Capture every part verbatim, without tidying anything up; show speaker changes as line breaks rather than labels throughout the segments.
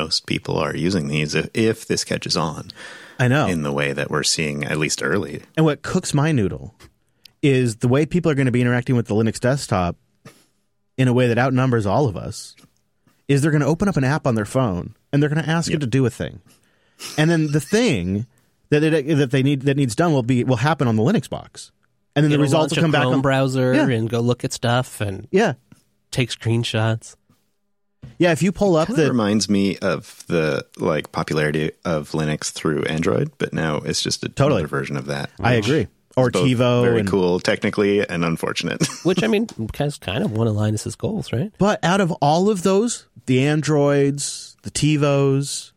most people are using these if, if this catches on.
I know.
In the way that we're seeing, at least early.
And what cooks my noodle is the way people are going to be interacting with the Linux desktop in a way that outnumbers all of us, is they're going to open up an app on their phone and they're going to ask yep. it to do a thing. And then the thing that it, that they need that needs done will be will happen on the Linux box. And then
It'll
the results will come back
on
on
browser
yeah.
and go look at stuff and
yeah.
take screenshots.
Yeah, if you pull
it
up
the...
the...
reminds me of the like popularity of Linux through Android, but now it's just a
totally.
another version of that.
I agree. Or TiVo.
Very
and...
cool, technically, and unfortunate.
Which, I mean, is kind of one of Linus's goals, right?
But out of all of those, the Androids, the TiVos,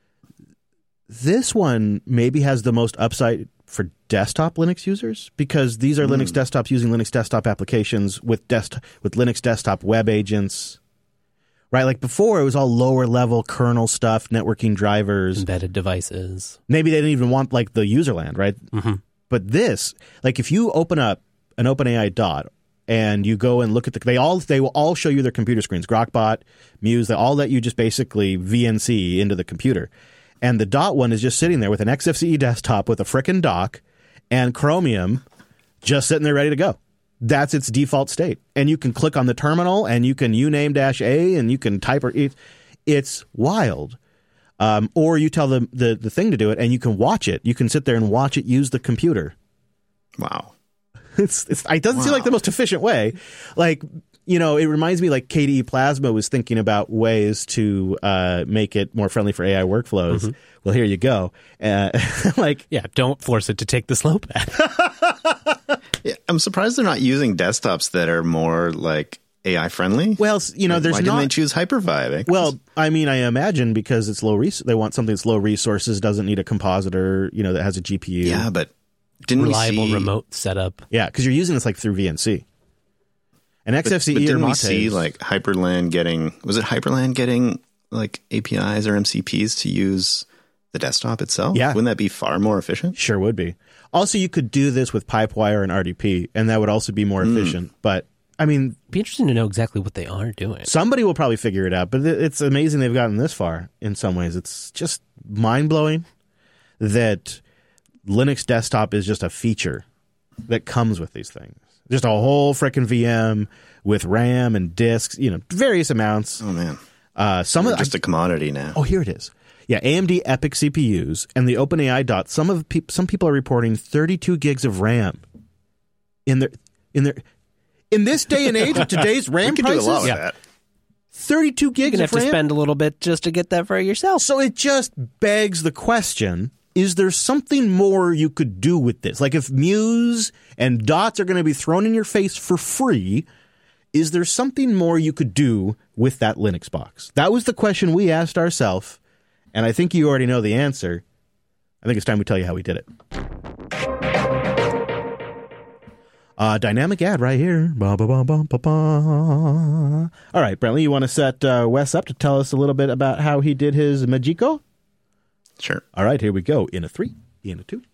this one maybe has the most upside for desktop Linux users, because these are mm. Linux desktops using Linux desktop applications with dest- with Linux desktop web agents. Right, like before, it was all lower level kernel stuff, networking drivers,
embedded devices.
Maybe they didn't even want like the userland, right?
Mm-hmm.
But this, like, if you open up an OpenAI dot and you go and look at the, they all they will all show you their computer screens. Grokbot, Muse, they all let you just basically V N C into the computer, and the dot one is just sitting there with an X F C E desktop with a frickin' dock and Chromium, just sitting there ready to go. That's its default state. And you can click on the terminal and you can uname dash A and you can type or it, it's wild. Um, or you tell the, the the thing to do it and you can watch it. You can sit there and watch it use the computer.
Wow.
It's, it's it doesn't
wow.
seem like the most efficient way. Like, you know, it reminds me like K D E Plasma was thinking about ways to uh, make it more friendly for A I workflows. Mm-hmm. Well, here you go. Uh, like,
yeah, don't force it to take the slow path.
Yeah, I'm surprised they're not using desktops that are more like A I friendly.
Well, you know, there's
Why
not.
Why didn't they choose Hyper-V?
Well, I mean, I imagine because it's low. Res- they want something that's low resources, doesn't need a compositor, you know, that has a G P U.
Yeah, but didn't
reliable
we see...
remote setup.
Yeah, because you're using this like through V N C. And X F C E
but, but
or
didn't we
Mate
see like Hyperland getting? Was it Hyperland getting like A P Is or M C Ps to use the desktop itself?
Yeah,
wouldn't that be far more efficient?
Sure would be. Also, you could do this with Pipewire and R D P, and that would also be more efficient. Mm. But, I mean...
It'd be interesting to know exactly what they are doing.
Somebody will probably figure it out, but it's amazing they've gotten this far in some ways. It's just mind-blowing that Linux desktop is just a feature that comes with these things. Just a whole frickin' V M with RAM and disks, you know, various amounts.
Oh, man.
Uh, some of
just
I,
a commodity now.
Oh, here it is. Yeah, A M D EPYC C P Us and the OpenAI dot. Some of pe- some people are reporting thirty-two gigs of RAM in their in their in this day and age of today's RAM
we can
prices.
Do a lot with
yeah.
that.
thirty-two gigs
You're
of
gonna have
RAM.
to spend a little bit just to get that for yourself.
So it just begs the question: is there something more you could do with this? Like if Muse and Dots are going to be thrown in your face for free, is there something more you could do with that Linux box? That was the question we asked ourselves. And I think you already know the answer. I think it's time we tell you how we did it. Uh, dynamic ad right here. Ba, ba, ba, ba, ba, ba. All right, Brentley, you want to set uh, Wes up to tell us a little bit about how he did his Magico?
Sure.
All right, here we go. In a three, in a two.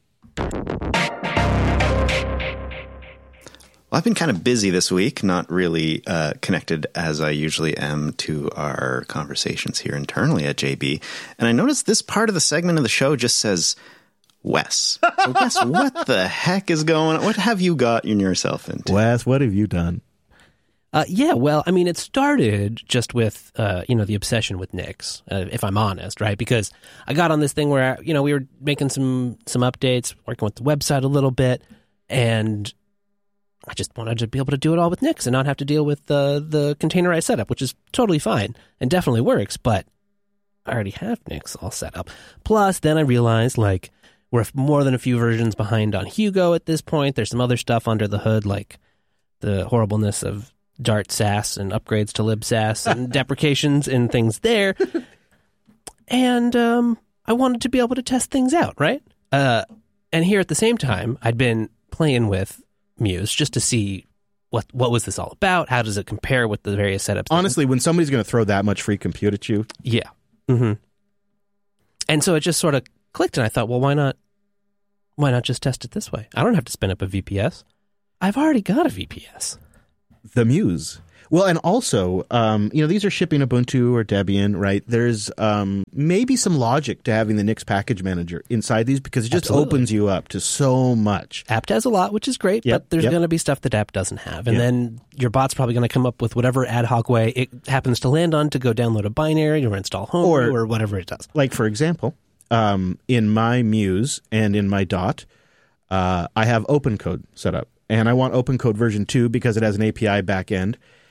Well, I've been kind of busy this week, not really uh, connected as I usually am to our conversations here internally at J B. And I noticed this part of the segment of the show just says Wes. So Wes, what the heck is going on? What have you gotten yourself into?
Wes, what have you done?
Uh, yeah, well, I mean, it started just with, uh, you know, the obsession with Nix, uh, if I'm honest, right? Because I got on this thing where, you know, we were making some some updates, working with the website a little bit, and I just wanted to be able to do it all with Nix and not have to deal with the the containerized setup, which is totally fine and definitely works, but I already have Nix all set up. Plus, then I realized, like, we're more than a few versions behind on Hugo at this point. There's some other stuff under the hood, like the horribleness of Dart S A S and upgrades to libsass and deprecations and things there. And um, I wanted to be able to test things out, right? Uh, and here at the same time, I'd been playing with Muse just to see what what was this all about? How does it compare with the various setups?
Honestly, when somebody's going to throw that much free compute at you.
Yeah. Mm-hmm. And so it just sort of clicked, and I thought, well, why not? Why not just test it this way? I don't have to spin up a V P S. I've already got a V P S.
the Muse. Well, and also, um, you know, these are shipping Ubuntu or Debian, right? There's um, maybe some logic to having the Nix package manager inside these because it just
Absolutely.
opens you up to so much.
Apt has a lot, which is great,
Yep,
but there's
yep.
going to be stuff that apt doesn't have. And
Yep.
then your bot's probably going to come up with whatever ad hoc way it happens to land on to go download a binary or install Homebrew or, or whatever it does.
Like, for example, um, in my Muse and in my Dot, uh, I have OpenCode set up. And I want OpenCode version two because it has an A P I backend.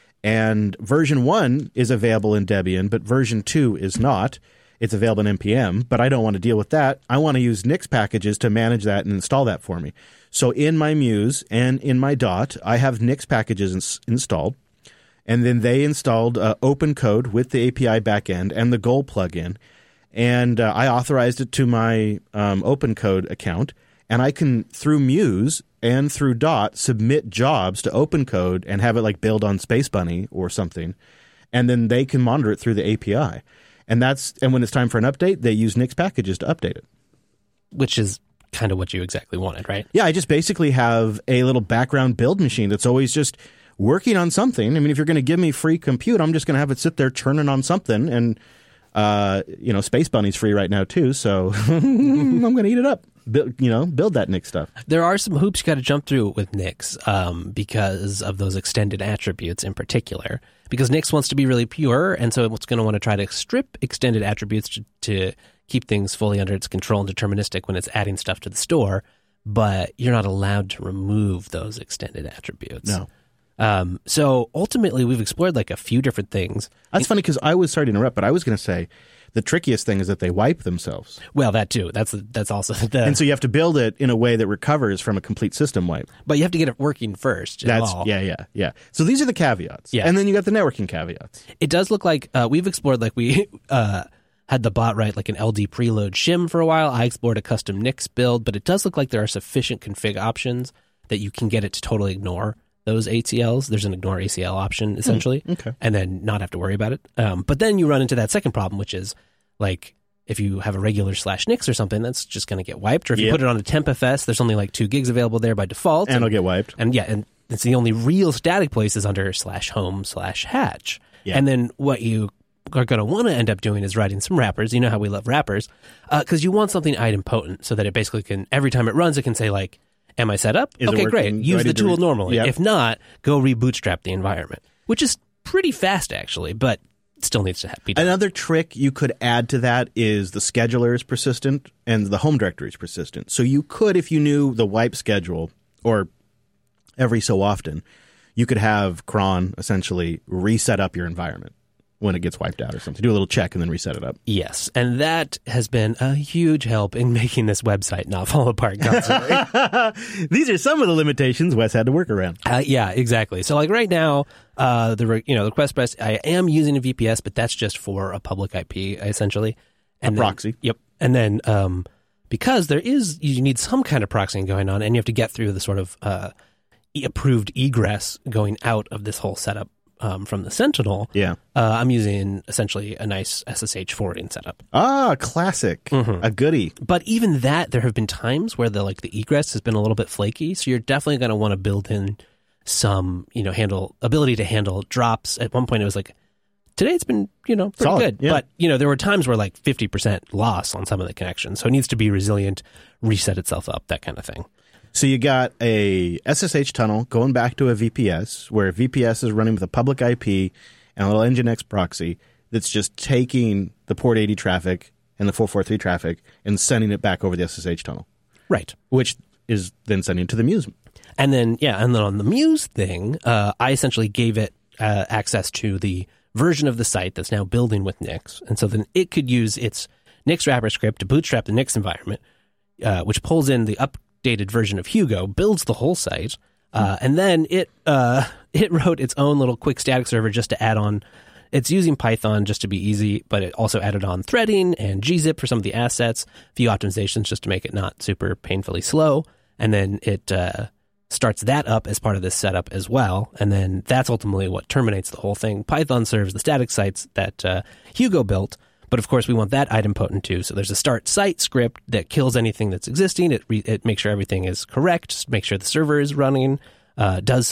And version one is available in Debian, but version two is not. It's available in N P M, but I don't want to deal with that. I want to use Nix packages to manage that and install that for me. So in my Muse and in my Dot, I have Nix packages ins- installed. And then they installed uh, OpenCode with the A P I backend and the Goal plugin. And uh, I authorized it to my um, OpenCode account. And I can, through Muse and through Dot, submit jobs to OpenCode and have it like build on Space Bunny or something. And then they can monitor it through the A P I. And that's and when it's time for an update, they use Nix packages to update it.
Which is kind of what you exactly wanted, right?
Yeah, I just basically have a little background build machine that's always just working on something. I mean, if you're going to give me free compute, I'm just going to have it sit there churning on something. And, uh, you know, Space Bunny's free right now, too. So I'm going to eat it up. Build, you know, build that Nix stuff.
There are some hoops you got to jump through with Nix um, because of those extended attributes in particular. Because Nix wants to be really pure, and so it's going to want to try to strip extended attributes to, to keep things fully under its control and deterministic when it's adding stuff to the store. But you're not allowed to remove those extended attributes.
No.
Um, so ultimately, we've explored like a few different things.
That's funny because I was sorry to interrupt, but I was going to say the trickiest thing is that they wipe themselves.
Well, that too. That's that's also the.
And so you have to build it in a way that recovers from a complete system wipe.
But you have to get it working first. at
That's
all.
yeah, yeah, yeah. So these are the caveats.
Yeah.
And then you got the networking caveats.
It does look like uh, we've explored, like we uh, had the bot write like an L D preload shim for a while. I explored a custom Nix build, but it does look like there are sufficient config options that you can get it to totally ignore those A C Ls. There's an ignore A C L option, essentially,
Mm, okay.
and then not have to worry about it. Um, but then you run into that second problem, which is like if you have a regular slash Nix or something, that's just going to get wiped. Or if you
Yep.
put it on a temp F S, there's only like two gigs available there by default.
And it'll get wiped.
And yeah, and it's the only real static place is under slash home slash hatch.
Yeah.
And then what you are going to want to end up doing is writing some wrappers. You know how we love wrappers, because uh, you want something idempotent so that it basically can, every time it runs, it can say like, am I set up?
Is it
okay,
working?
great.
Do I
Use the
need to
tool
re-
normally.
Yep.
If not, go rebootstrap the environment, which is pretty fast actually, but still needs to be done.
Another trick you could add to that is the scheduler is persistent and the home directory is persistent. So you could, if you knew the wipe schedule, or every so often, you could have cron essentially reset up your environment when it gets wiped out or something. Do a little check and then reset it up.
Yes, and that has been a huge help in making this website not fall apart constantly.
These are some of the limitations Wes had to work around.
Uh, yeah, exactly. So like right now, uh, the re- you know the request press, I am using a V P S, but that's just for a public I P essentially. And
A
then-
proxy.
Yep. And then um, because there is, you need some kind of proxying going on, and you have to get through the sort of uh, e- approved egress going out of this whole setup um, from the Sentinel.
Yeah.
Uh, I'm using essentially a nice S S H forwarding setup.
Ah, classic. A goodie.
But even that, there have been times where the like the egress has been a little bit flaky. So you're definitely going to want to build in some, you know, handle ability to handle drops. At one point, it was like today it's been, you know, pretty
Solid,
good.
yeah.
But you know, there were times where like fifty percent loss on some of the connections. So it needs to be resilient, reset itself up, that kind of thing.
So you got a S S H tunnel going back to a V P S, where V P S is running with a public I P and a little Nginx proxy that's just taking the port eighty traffic and the four forty-three traffic and sending it back over the S S H tunnel,
Right.
which is then sending it to the Muse.
And then, yeah, and then on the Muse thing, uh, I essentially gave it uh, access to the version of the site that's now building with Nix. And so then it could use its Nix wrapper script to bootstrap the Nix environment, uh, which pulls in the updated version of Hugo, builds the whole site, uh, and then it uh, it wrote its own little quick static server just to add on. It's using Python just to be easy, but it also added on threading and gzip for some of the assets, a few optimizations just to make it not super painfully slow. And then it uh, starts that up as part of this setup as well. And then that's ultimately what terminates the whole thing. Python serves the static sites that uh, Hugo built, but of course we want that idempotent too. So there's a start site script that kills anything that's existing. It, re- it makes sure everything is correct, makes sure the server is running, uh, does some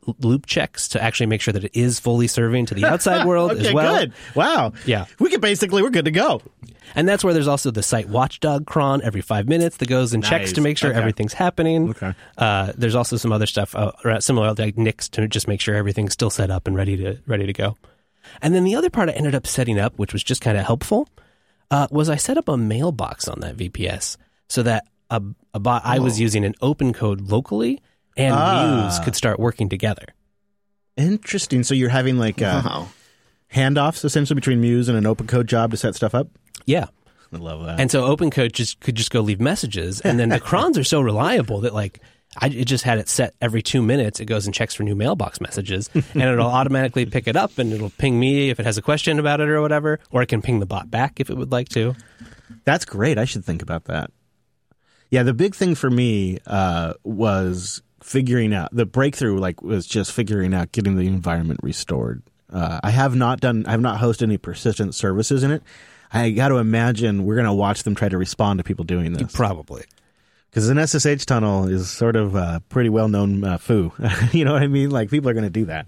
loop checks to actually make sure that it is fully serving to the outside world
okay,
as well.
Good. Wow.
Yeah.
We can basically, we're good to go.
And that's where there's also the site watchdog cron every five minutes that goes and
Nice.
checks to make sure
Okay.
everything's happening.
Okay.
Uh, there's also some other stuff uh, similar like Nix to just make sure everything's still set up and ready to ready to go. And then the other part I ended up setting up, which was just kind of helpful, uh, was I set up a mailbox on that V P S so that a, a bot I was using an open code locally and
Ah.
Muse could start working together.
Interesting. So you're having like uh,
Wow.
handoffs essentially between Muse and an open code job to set stuff up?
Yeah.
I love that.
And so OpenCode just could just go leave messages, and then the crons are so reliable that like I it just had it set every two minutes. It goes and checks for new mailbox messages, and it'll automatically pick it up, and it'll ping me if it has a question about it or whatever, or it can ping the bot back if it would like to.
That's great. I should think about that. Yeah, the big thing for me uh, was figuring out the breakthrough. Like, was just figuring out getting the environment restored. Uh, I have not done. I have not hosted any persistent services in it. I got to imagine we're going to watch them try to respond to people doing this.
Probably.
Because an S S H tunnel is sort of a pretty well-known uh, foo. You know what I mean? Like, people are going to do that.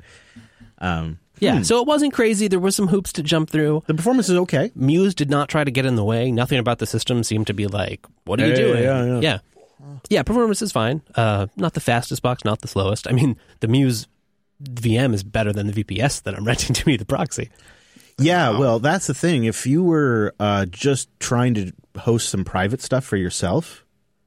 Um,
Yeah,
hmm.
so it wasn't crazy. There were some hoops to jump through.
The performance is okay.
Muse did not try to get in the way. Nothing about the system seemed to be like, what are you
Yeah,
doing?
yeah, yeah.
yeah. Yeah, performance is fine. Uh, not the fastest box, not the slowest. I mean, the Muse V M is better than the V P S that I'm renting to be the proxy.
Yeah, well, that's the thing. If you were uh, just trying to host some private stuff for yourself,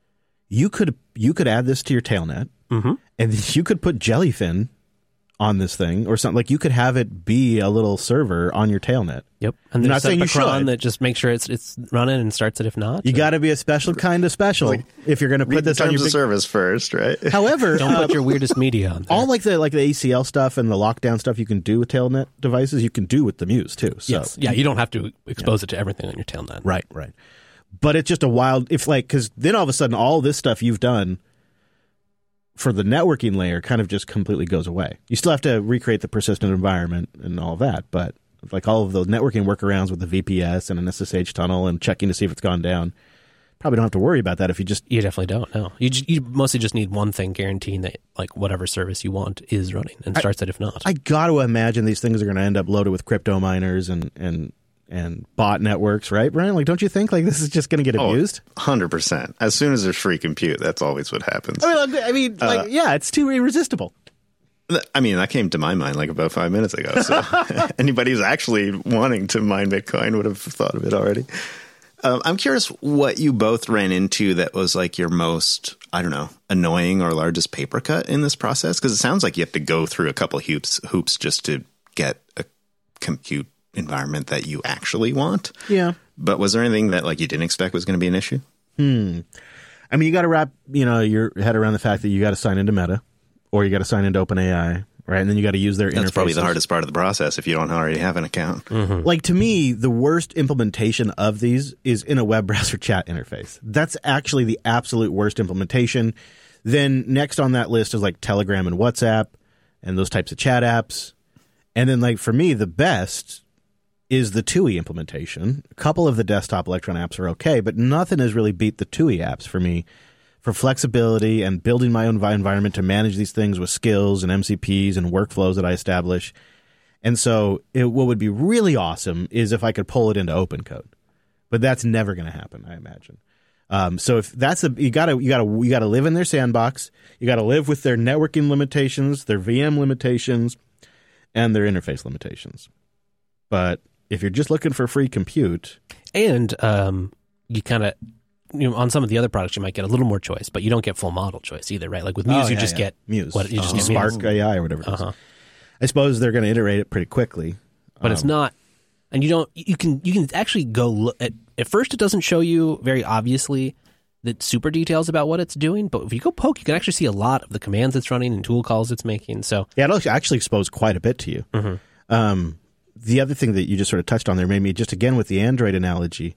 you could you could add this to your tailnet,
Mm-hmm.
and you could put Jellyfin on this thing or something. Like, you could have it be a little server on your tailnet.
Yep. And
I'm
there's
not saying
a
you
cron
should.
that just makes sure it's it's running and starts it if not.
You got to be a special kind of special
Like,
if you're going to
Read
put
the
this on
terms
your
of
big...
service first, right?
However,
Don't
uh,
put your weirdest media on there.
all like the like the A C L stuff and the lockdown stuff you can do with tailnet devices, you can do with the Muse too. So
yes. Yeah, you don't have to expose it to everything on your tailnet.
Right, right. But it's just a wild, if like, because then all of a sudden all this stuff you've done for the networking layer kind of just completely goes away. You still have to recreate the persistent environment and all that, but like all of those networking workarounds with the V P S and an S S H tunnel and checking to see if it's gone down, probably don't have to worry about that if you just...
You definitely don't, no. You, j- you mostly just need one thing guaranteeing that like whatever service you want is running and starts it if not.
I got to imagine these things are going to end up loaded with crypto miners and, and, and bot networks, right, Brian? Like, don't you think like this is just going to get abused?
one hundred percent. As soon as there's free compute, that's always what happens.
I mean, like, I mean, like, yeah, it's too irresistible.
I mean, that came to my mind like about five minutes ago. So anybody who's actually wanting to mine Bitcoin would have thought of it already. Um, I'm curious what you both ran into that was like your most, I don't know, annoying or largest paper cut in this process. Because it sounds like you have to go through a couple hoops, hoops just to get a compute environment that you actually want.
Yeah.
But was there anything that like you didn't expect was going to be an issue?
Hmm. I mean, you got to wrap, you know, your head around the fact that you got to sign into Meta, or you got to sign into OpenAI, right? And then you got to use their interfaces.
That's probably the hardest part of the process if you don't already have an account.
Mm-hmm.
Like, to me, the worst implementation of these is in a web browser chat interface. That's actually the absolute worst implementation. Then next on that list is like Telegram and WhatsApp and those types of chat apps. And then, like, for me, the best is the T U I implementation. A couple of the desktop Electron apps are okay, but nothing has really beat the T U I apps for me for flexibility and building my own environment to manage these things with skills and M C Ps and workflows that I establish. And so it, what would be really awesome is if I could pull it into OpenCode, but that's never going to happen, I imagine. Um, so if that's a, you gotta, you gotta, you gotta live in their sandbox. You gotta live with their networking limitations, their V M limitations, and their interface limitations. But if you're just looking for free compute,
And um, you kind of, you know, on some of the other products, you might get a little more choice, but you don't get full model choice either, right? Like with Muse,
Oh,
you
yeah,
just
yeah.
get
Muse,
What you just
uh,
get
Spark
Muse.
A I or whatever it is.
Uh-huh.
I suppose they're going to iterate it pretty quickly.
But it's
Um,
not, and you don't. You can you can actually go look at. At first, it doesn't show you very obviously the super details about what it's doing. But if you go poke, you can actually see a lot of the commands it's running and tool calls it's making. So
Yeah, it'll actually expose quite a bit to you.
Mhm.
Um, the other thing that you just sort of touched on there made me, just again with the Android analogy,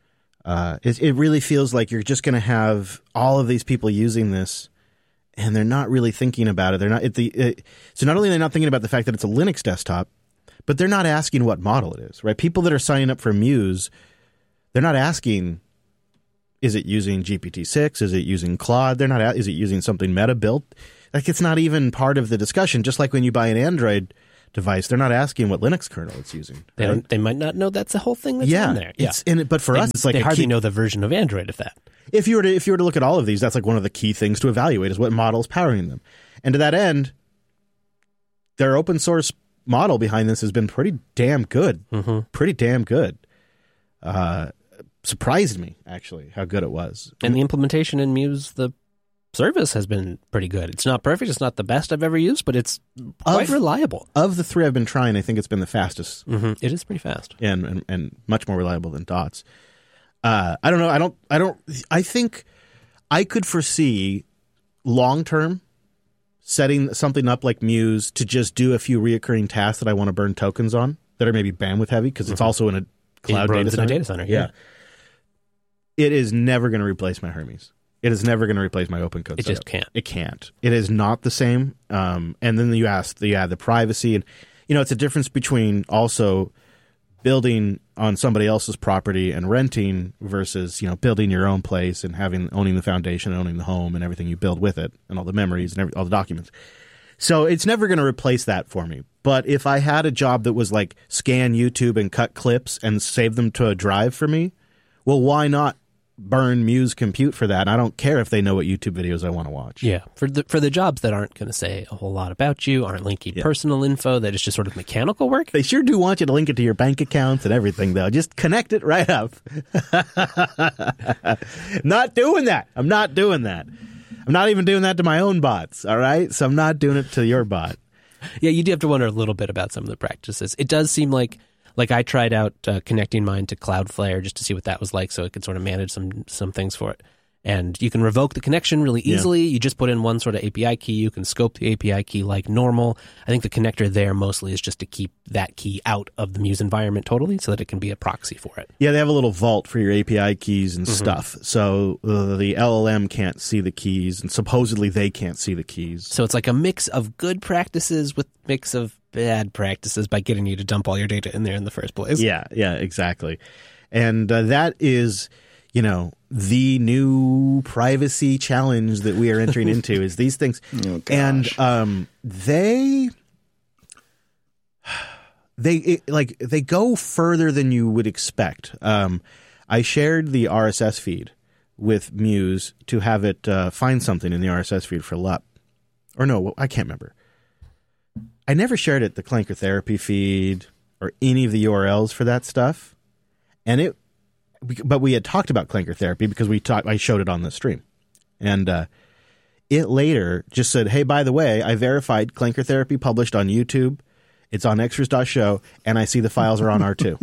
uh, it, it really feels like you're just going to have all of these people using this, and they're not really thinking about it. They're not. It, the, it, so not only are they not thinking about the fact that it's a Linux desktop, but they're not asking what model it is, right? People that are signing up for Muse, they're not asking, is it using G P T six? Is it using Claude? They're not. Is it using something Meta built? like it's not even part of the discussion. Just like when you buy an Android device, they're not asking what Linux kernel it's using.
They
right?
don't, they might not know that's the whole thing that's
yeah,
in there. Yeah,
it's in it, but for
they,
us, it's like
they
a
hardly
key,
know the version of Android of that.
If you were to if you were to look at all of these, that's like one of the key things to evaluate is what model is powering them. And to that end, their open source model behind this has been pretty damn good.
Mm-hmm.
Pretty damn good. Uh, surprised me actually how good it was.
And the implementation in Muse, the service has been pretty good. It's not perfect. It's not the best I've ever used, but it's quite
Of-
reliable.
Of the three I've been trying, I think it's been the fastest
Mm-hmm. It is pretty fast.
and, and and much more reliable than Dots. Uh, I don't know. I don't. I don't. I think I could foresee long term setting something up like Muse to just do a few reoccurring tasks that I want to burn tokens on that are maybe bandwidth heavy because it's also in a cloud
runs
data
in a
center.
data center,
Yeah.
yeah.
It is never going to replace my Hermes. It is never going to replace my open code.
It just
setup.
can't.
It can't. It is not the same. Um, and then you ask the yeah the privacy and you know it's a difference between also building on somebody else's property and renting versus you know building your own place and having owning the foundation, owning the home, and everything you build with it, and all the memories and every, all the documents. So it's never going to replace that for me. But if I had a job that was like scan YouTube and cut clips and save them to a drive for me, well, why not burn Muse compute for that? And I don't care if they know what YouTube videos I want to watch.
Yeah, for the for the jobs that aren't going to say a whole lot about you, aren't linking
Yeah.
personal info, that is just sort of mechanical work.
They sure do want you to link it to your bank accounts and everything, though. Just connect it right up. Not doing that. I'm not doing that. I'm not even doing that to my own bots, all right? So I'm not doing it to your bot.
Yeah, you do have to wonder a little bit about some of the practices. It does seem like, like I tried out uh, connecting mine to Cloudflare just to see what that was like so it could sort of manage some some things for it. And you can revoke the connection really easily. Yeah. You just put in one sort of A P I key. You can scope the A P I key like normal. I think the connector there mostly is just to keep that key out of the Muse environment totally so that it can be a proxy for it.
Yeah, they have a little vault for your A P I keys and
Mm-hmm.
stuff. So uh, the L L M can't see the keys, and supposedly they can't see the keys.
So it's like a mix of good practices with mix of bad practices by getting you to dump all your data in there in the first place.
Yeah, yeah, exactly. And uh, that is, you know, the new privacy challenge that we are entering into is these things.
Oh, gosh.
And um, they, they it, like they go further than you would expect. Um, I shared the R S S feed with Muse to have it uh, find something in the R S S feed for L U P. Or no, I can't remember. I never shared it, the Clanker Therapy feed or any of the U R Ls for that stuff. And it, but we had talked about Clanker Therapy because we talked, I showed it on the stream. And uh, it later just said, hey, by the way, I verified Clanker Therapy published on YouTube. It's on extras dot show, and I see the files are on R two.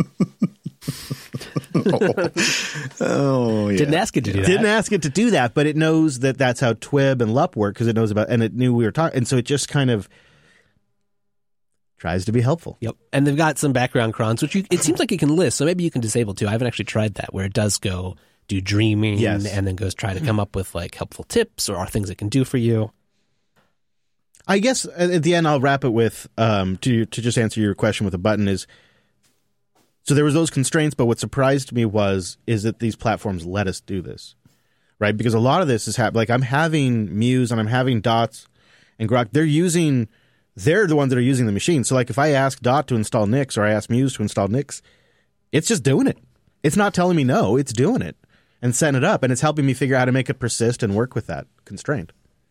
oh. oh, yeah.
Didn't ask it to do that.
Didn't ask it to do that, but it knows that that's how Twib and L U P work because it knows about, and it knew we were talking. And so it just kind of tries to be helpful.
Yep. And they've got some background crons, which you, it seems like you can list. So maybe you can disable too. I haven't actually tried that, where it does go do dreaming
Yes.
and then goes try to come up with like helpful tips or things it can do for you.
I guess at the end I'll wrap it with um, to to just answer your question with a button is. So there was those constraints, but what surprised me was is that these platforms let us do this, right? Because a lot of this is happening. Like I'm having Muse and I'm having Dots and Grok. They're using, they're the ones that are using the machine. So like if I ask Dot to install Nix or I ask Muse to install Nix, it's just doing it. It's not telling me no. It's doing it and setting it up, and it's helping me figure out how to make it persist and work with that constraint.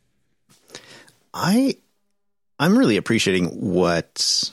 I I'm really appreciating what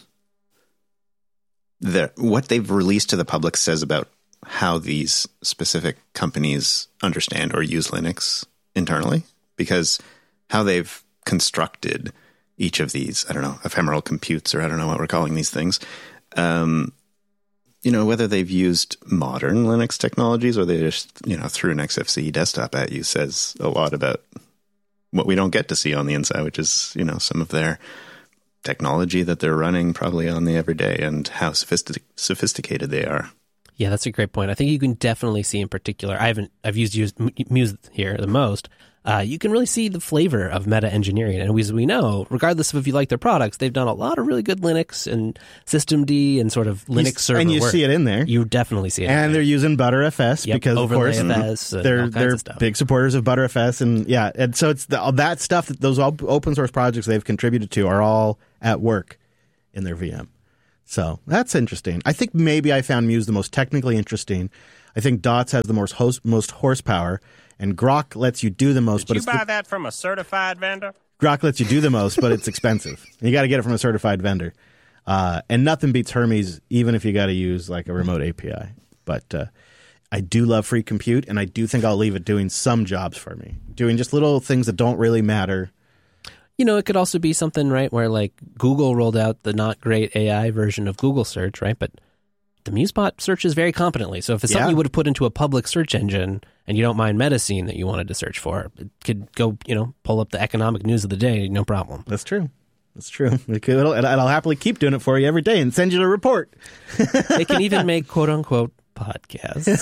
the what they've released to the public says about how these specific companies understand or use Linux internally, because how they've constructed each of these, I don't know, ephemeral computes, or I don't know what we're calling these things. Um, you know, whether they've used modern Linux technologies or they just, you know, threw an X F C E desktop at you says a lot about what we don't get to see on the inside, which is, you know, some of their technology that they're running probably on the everyday and how sophistic- sophisticated they are.
Yeah, that's a great point. I think you can definitely see in particular, I haven't, I've used, used Muse here the most. uh, you can really see the flavor of meta engineering. And as we know, regardless of if you like their products, they've done a lot of really good Linux and Systemd and sort of Linux
you,
server
and you
work.
see it in there.
You definitely see it.
And they're using Btrfs
yep,
because, of course,
mm-hmm.
they're they're big supporters of Btrfs, and yeah, and so it's the, all that stuff that those open source projects they've contributed to are all at work in their V M. So that's interesting. I think maybe I found Muse the most technically interesting. I think Dots has the most host, most horsepower, and Grok lets you do the most.
Did
but
you
it's
buy
the,
that from a certified vendor?
Grok lets you do the most, but it's expensive. You got to get it from a certified vendor. Uh, and nothing beats Hermes, even if you got to use like a remote A P I. But uh, I do love free compute, and I do think I'll leave it doing some jobs for me, doing just little things that don't really matter.
You know, it could also be something, right, where like Google rolled out the not great A I version of Google search, right? But the MuseBot searches very competently. So if it's
Yeah.
something you would have put into a public search engine and you don't mind Metacine that you wanted to search for, it could go, you know, pull up the economic news of the day, no problem.
That's true. That's true. It could, it'll, and I'll happily keep doing it for you every day and send you a report.
They can even make quote-unquote podcasts.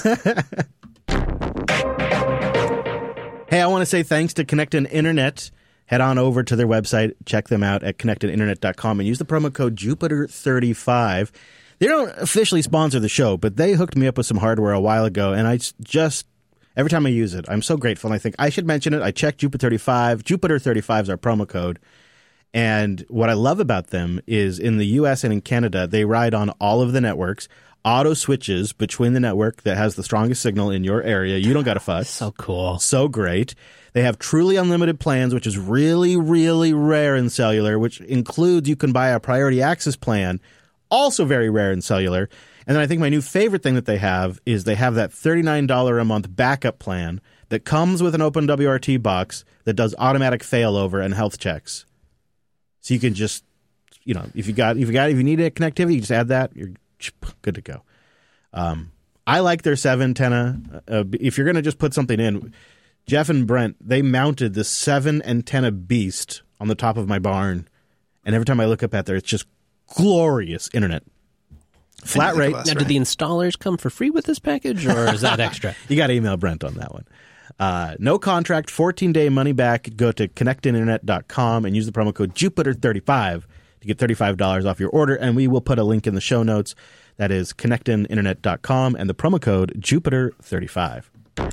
Hey, I want to say thanks to Connected Internet. Head on over to their website, check them out at connected internet dot com, and use the promo code Jupiter thirty-five. They don't officially sponsor the show, but they hooked me up with some hardware a while ago, and I just, every time I use it, I'm so grateful, and I think I should mention it. I checked Jupiter thirty-five. Jupiter thirty-five is our promo code, and what I love about them is in the U S and in Canada, they ride on all of the networks, auto switches between the network that has the strongest signal in your area. You don't got to fuss.
So cool.
So great. They have truly unlimited plans, which is really, really rare in cellular, which includes you can buy a priority access plan, also very rare in cellular. And then I think my new favorite thing that they have is they have that thirty-nine dollars a month backup plan that comes with an open W R T box that does automatic failover and health checks. So you can just, you know, if you got, if you got, if you need a connectivity, you just add that. You're good to go. Um, I like their seven antenna. Uh, if you're going to just put something in, Jeff and Brent, they mounted the seven antenna beast on the top of my barn, and every time I look up at there, it's just glorious internet. Flat rate.
Now, did the installers come for free with this package, or is that extra?
You got to email Brent on that one. Uh, no contract, fourteen day money back. Go to connected internet dot com and use the promo code Jupiter thirty-five to get thirty-five dollars off your order, and we will put a link in the show notes. That is connected internet dot com and the promo code Jupiter thirty-five.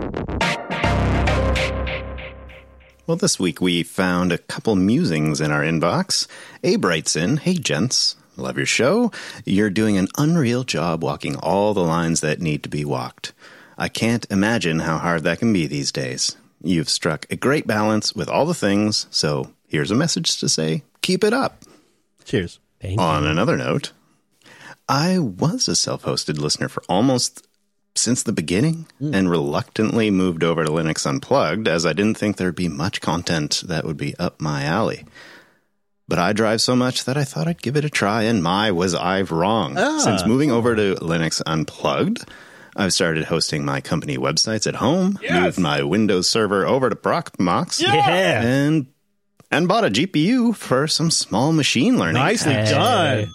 Well, this week we found a couple musings in our inbox. Abe writes in, "Hey, gents, love your show. You're doing an unreal job walking all the lines that need to be walked. I can't imagine how hard that can be these days. You've struck a great balance with all the things, so here's a message to say, keep it up."
Cheers.
Thank
On
you.
another note, I was a self-hosted listener for almost since the beginning mm. and reluctantly moved over to Linux Unplugged as I didn't think there'd be much content that would be up my alley. But I drive so much that I thought I'd give it a try, and my was I wrong. Ah. Since moving over to Linux Unplugged, I've started hosting my company websites at home, yes. moved my Windows server over to Proxmox,
yeah.
and and bought a G P U for some small machine learning.
Nicely hey. done.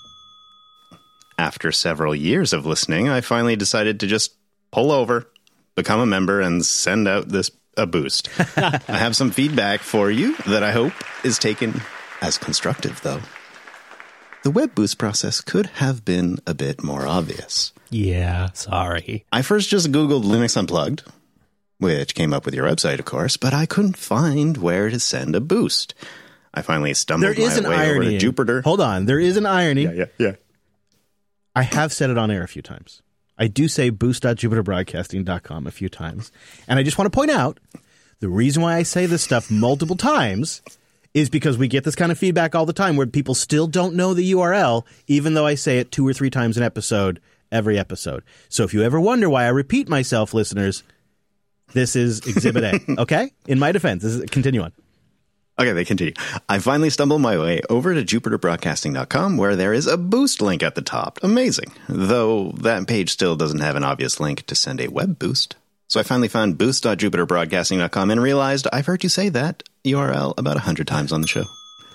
After several years of listening, I finally decided to just pull over, become a member, and send out this a boost. I have some feedback for you that I hope is taken as constructive, though. The web boost process could have been a bit more obvious.
Yeah, sorry.
I first just Googled Linux Unplugged, which came up with your website, of course, but I couldn't find where to send a boost. I finally stumbled
there is
my
an
way
irony.
over to Jupiter.
Hold on, there is an irony.
Yeah, yeah, yeah.
I have said it on air a few times. I do say boost dot jupiter broadcasting dot com a few times. And I just want to point out, the reason why I say this stuff multiple times is because we get this kind of feedback all the time where people still don't know the U R L, even though I say it two or three times an episode, every episode. So if you ever wonder why I repeat myself, listeners, this is Exhibit A, okay? In my defense, this is, continue on.
Okay, they continue. I finally stumbled my way over to jupiter broadcasting dot com where there is a boost link at the top. Amazing. Though that page still doesn't have an obvious link to send a web boost. So I finally found boost dot jupiter broadcasting dot com and realized I've heard you say that U R L about a hundred times on the show.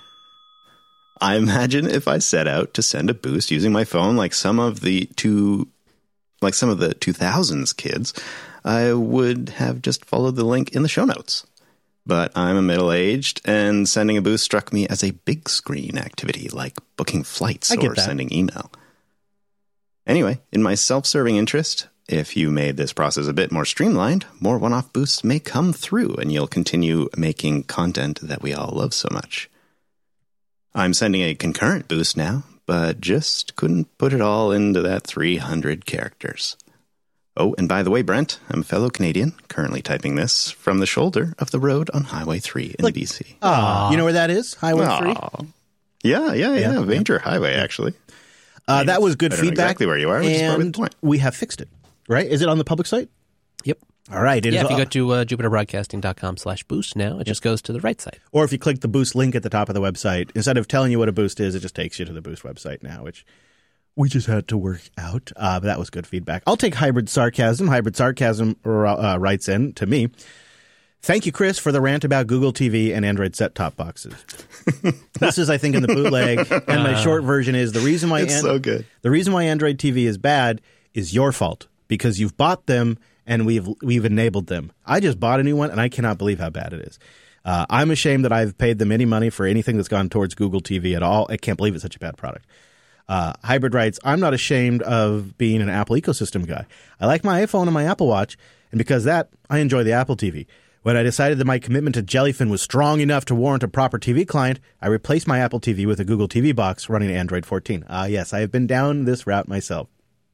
I imagine if I set out to send a boost using my phone like some of the two, like some of the two thousands kids, I would have just followed the link in the show notes. But I'm a middle-aged, and sending a boost struck me as a big screen activity, like booking flights
I get
or
that.
sending email. Anyway, in my self-serving interest, if you made this process a bit more streamlined, more one-off boosts may come through, and you'll continue making content that we all love so much. I'm sending a concurrent boost now, but just couldn't put it all into that three hundred characters. Oh, and by the way, Brent, I'm a fellow Canadian, currently typing this from the shoulder of the road on Highway three in
Like-
B C.
Ah, you know where that is? Highway three?
Aw. Yeah, yeah, yeah,
Yeah.
major highway, actually.
Uh,
mean,
that was good
I don't know
feedback.
exactly where you are, which is probably the
and
point.
we have fixed it, right? Is it on the public site?
Yep.
All right. It
Yeah,
is
if you
all-
go to uh, jupiterbroadcasting.com slash boost now, it just goes to the right side.
Or if you click the Boost link at the top of the website, instead of telling you what a Boost is, it just takes you to the Boost website now, which we just had to work out. Uh, but that was good feedback. I'll take Hybrid Sarcasm. Hybrid Sarcasm uh, writes in to me. Thank you, Chris, for the rant about Google T V and Android set-top boxes. This is, I think, in the bootleg, and my short version is the reason why
It's
An-
so good.
the reason why Android T V is bad is your fault because you've bought them and we've we've enabled them. I just bought a new one, and I cannot believe how bad it is. Uh, I'm ashamed that I've paid them any money for anything that's gone towards Google T V at all. I can't believe it's such a bad product. Uh, Hybrid writes, I'm not ashamed of being an Apple ecosystem guy. I like my iPhone and my Apple Watch, and because of that, I enjoy the Apple T V. When I decided that my commitment to Jellyfin was strong enough to warrant a proper T V client, I replaced my Apple T V with a Google T V box running Android fourteen. Ah, yes, I have been down this route myself.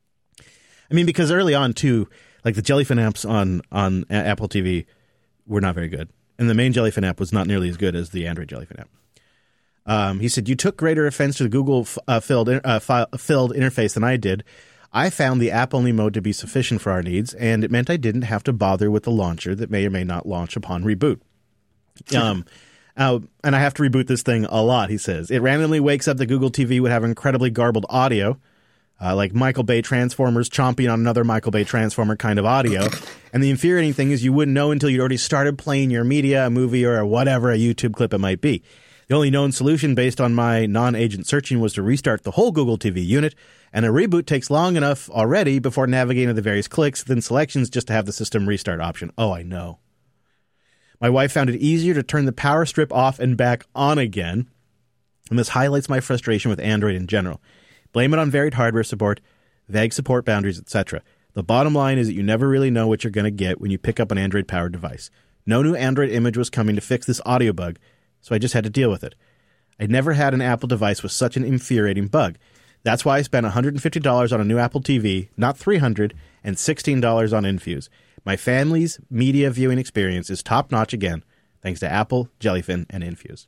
I mean, because early on, too, like the Jellyfin apps on, on A- Apple T V were not very good. And the main Jellyfin app was not nearly as good as the Android Jellyfin app. Um, he said, you took greater offense to the Google uh, filled, uh, file, filled interface than I did. I found the app-only mode to be sufficient for our needs, and it meant I didn't have to bother with the launcher that may or may not launch upon reboot. Um, uh, and I have to reboot this thing a lot, he says. It randomly wakes up that Google T V would have incredibly garbled audio, uh, like Michael Bay Transformers chomping on another Michael Bay Transformer kind of audio. And the infuriating thing is you wouldn't know until you'd already started playing your media, a movie, or whatever, a YouTube clip it might be. The only known solution based on my non-agent searching was to restart the whole Google T V unit, and a reboot takes long enough already before navigating the various clicks, then selections just to have the system restart option. Oh, I know. My wife found it easier to turn the power strip off and back on again, and this highlights my frustration with Android in general. Blame it on varied hardware support, vague support boundaries, et cetera. The bottom line is that you never really know what you're going to get when you pick up an Android-powered device. No new Android image was coming to fix this audio bug, so I just had to deal with it. I'd never had an Apple device with such an infuriating bug. That's why I spent one hundred fifty dollars on a new Apple T V, not three hundred dollars, and sixteen dollars on Infuse. My family's media viewing experience is top-notch again, thanks to Apple, Jellyfin, and Infuse.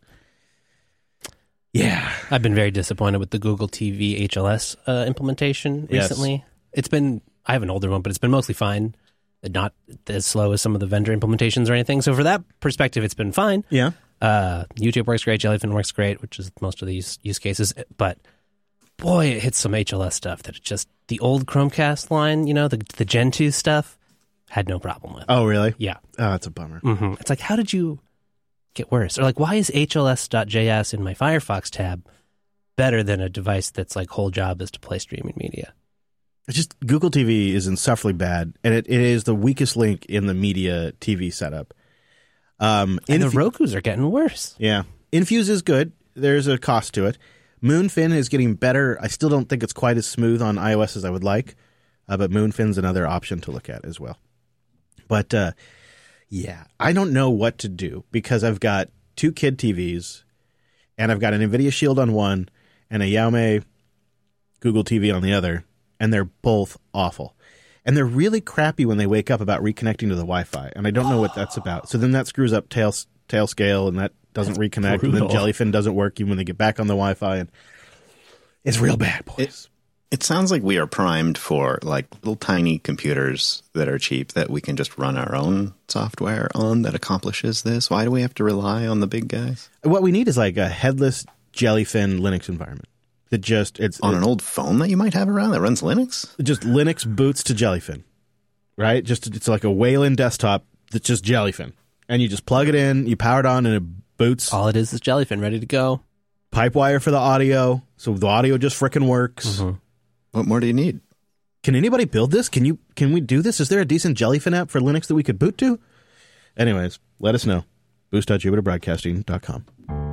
Yeah.
I've been very disappointed with the Google T V H L S uh, implementation
Yes.
recently. It's been, I have an older one, but it's been mostly fine. Not as slow as some of the vendor implementations or anything. So for that perspective, it's been fine.
Yeah.
Uh, YouTube works great. Jellyfin works great, which is most of these use cases. But boy, it hits some H L S stuff that it just, the old Chromecast line, you know, the, the Gen two stuff, had no problem with.
Oh, really?
Yeah.
Oh, that's a bummer.
Mm-hmm. It's like, how did you get worse? Or like, why is H L S dot J S in my Firefox tab better than a device that's like whole job is to play streaming media?
It's just Google T V is insufferably bad, and it, it is the weakest link in the media T V setup. Um,
And the
Infu-
Rokus are getting worse.
yeah, Infuse is good. There's a cost to it. Moonfin is getting better. I still don't think it's quite as smooth on iOS as I would like, uh, but Moonfin's another option to look at as well. But uh, yeah, I don't know what to do because I've got two kid T Vs, and I've got an NVIDIA Shield on one and a Xiaomi Google T V on the other. And they're both awful. And they're really crappy when they wake up about reconnecting to the Wi-Fi. And I don't know what that's about. So then that screws up tail, tail scale, and that doesn't that's reconnect. Brutal. And then Jellyfin doesn't work even when they get back on the Wi-Fi. And it's real bad, boys.
It, it sounds like we are primed for like little tiny computers that are cheap that we can just run our own software on that accomplishes this. Why do we have to rely on the big guys?
What we need is like a headless Jellyfin Linux environment. That just it's
on
it's,
an old phone that you might have around that runs Linux.
Just Linux boots to Jellyfin, right? Just it's like a Wayland desktop that's just Jellyfin, and you just plug it in, you power it on, and it boots.
All it is is Jellyfin ready to go.
Pipewire for the audio, so the audio just frickin' works.
Mm-hmm.
What more do you need?
Can anybody build this? Can you? Can we do this? Is there a decent Jellyfin app for Linux that we could boot to? Anyways, let us know. boost dot jupiter broadcasting dot com.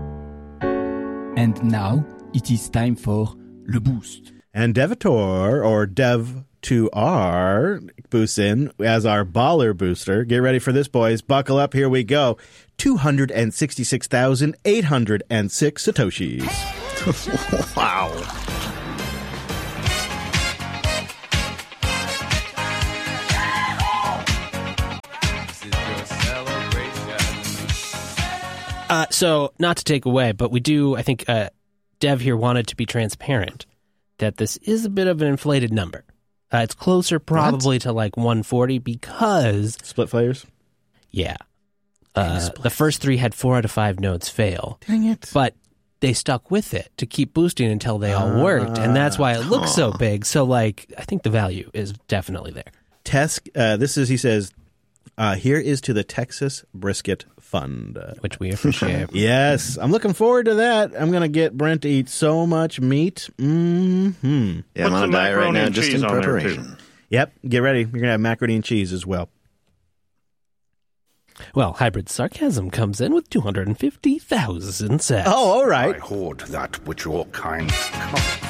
And now it is time for Le Boost.
And Devator, or Dev two R, boosts in as our baller booster. Get ready for this, boys. Buckle up. Here we go. two hundred sixty-six thousand eight hundred six Satoshis.
Wow.
Uh, so, not to take away, but we do, I think uh, Dev here wanted to be transparent that this is a bit of an inflated number. Uh, it's closer probably what? to like one forty because...
Split flares?
Yeah. Uh, the first three had four out of five nodes fail.
Dang it.
But they stuck with it to keep boosting until they all worked, and that's why it looks so big. So, like, I think the value is definitely there.
Tesk, uh, this is, he says, uh, here is to the Texas Brisket Fund. Uh,
Which we appreciate.
Yes, I'm looking forward to that. I'm going to get Brent to eat so much meat. Mm-hmm.
Yeah, I'm
Put
on a
some
diet right
macaroni
now,
and
just
cheese
in
on there, too.
preparation.
Yep, get ready. You're going to have macaroni and cheese as well.
Well, Hybrid Sarcasm comes in with two hundred fifty thousand sats.
Oh, all right.
I hoard that which your kind covet.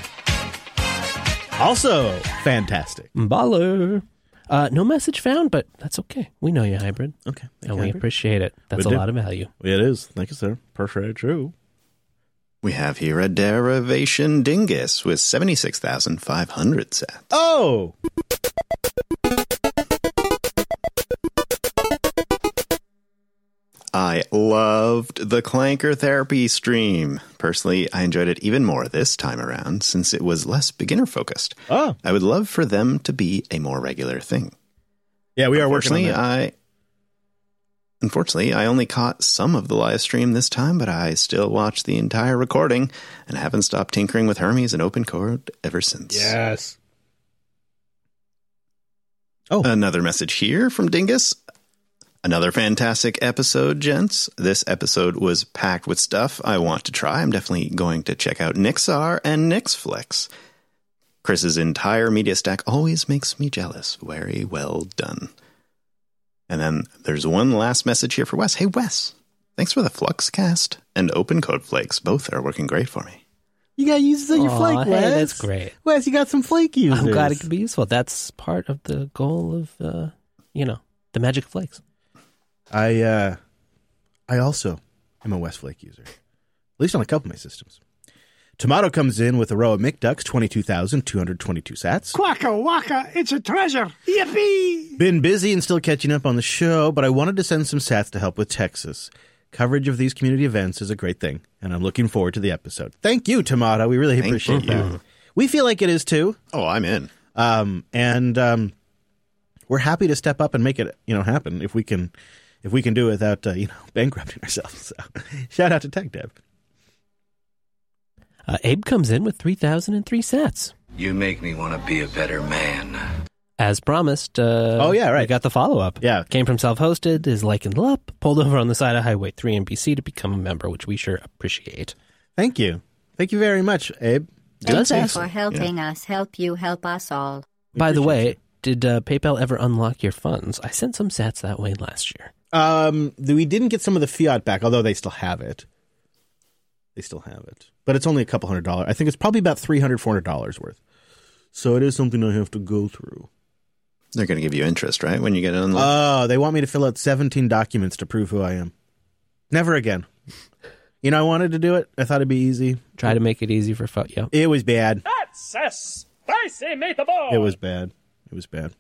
Also fantastic.
Baller. Uh, no message found, but that's okay. We know you, Hybrid.
Okay.
And we appreciate it. That's
We
a
do.
lot of value.
It is. Thank you, sir. Perfect. True.
We have here a derivation dingus with seventy-six thousand five hundred sats.
Oh!
I loved the Clanker Therapy stream. Personally, I enjoyed it even more this time around since it was less beginner-focused.
Oh.
I would love for them to be a more regular thing.
Yeah, we are working on
Unfortunately,
that.
I Unfortunately, I only caught some of the live stream this time, but I still watched the entire recording and haven't stopped tinkering with Hermes and OpenCode ever since.
Yes. Oh.
Another message here from Dingus. Another fantastic episode, gents. This episode was packed with stuff I want to try. I'm definitely going to check out Nixar and Nixflix. Chris's entire media stack always makes me jealous. Very well done. And then there's one last message here for Wes. Hey, Wes, thanks for the Fluxcast and OpenCode Flakes. Both are working great for me.
You got uses on your
Aw,
flake,
hey,
Wes.
that's great.
Wes, you got some flake users.
I'm glad it could be useful. That's part of the goal of, uh, you know, the magic flakes.
I, uh, I also am a Wes Flake user, at least on a couple of my systems. Tomato comes in with a row of McDucks, twenty-two thousand two hundred twenty-two sats.
Quacka wacka, it's a treasure. Yippee!
Been busy and still catching up on the show, but I wanted to send some sats to help with Texas. Coverage of these community events is a great thing, and I'm looking forward to the episode. Thank you, Tomato. We really
Thank
appreciate
you.
that. We feel like it is too.
Oh, I'm in.
Um, and um, we're happy to step up and make it, you know, happen if we can, if we can do it without, uh, you know, bankrupting ourselves. So, shout out to TechDev.
Uh, Abe comes in with three thousand three sats.
You make me want to be a better man.
As promised. Uh,
Oh, yeah, right.
We got the follow-up.
Yeah.
Came from self-hosted, is liking the up, pulled over on the side of Highway three in B C to become a member, which we sure appreciate.
Thank you, thank you very much, Abe.
Does
Thank you
ask-
for helping us help you help us all.
By the way, did uh, PayPal ever unlock your funds? I sent some sats that way last year.
Um, we didn't get some of the fiat back, although they still have it. They still have it, but it's only a couple hundred dollars. I think it's probably about three hundred, four hundred dollars worth. So it is something I have to go through.
They're going to give you interest, right, when you get it unlocked?
Oh, they want me to fill out seventeen documents to prove who I am. Never again. You know, I wanted to do it. I thought it'd be easy.
Try to make it easy for fo- yeah.
It was bad.
That's a spicy meatball.
It was bad. It was bad.